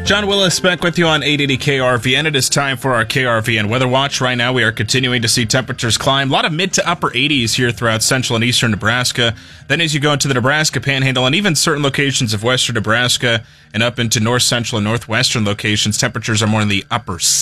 John Willis back with you on 880 KRVN. It is time for our KRVN Weather Watch. Right now, we are continuing to see temperatures climb. A lot of mid to upper 80s here throughout central and eastern Nebraska. Then as you go into the Nebraska Panhandle and even certain locations of western Nebraska and up into north central and northwestern locations, temperatures are more in the upper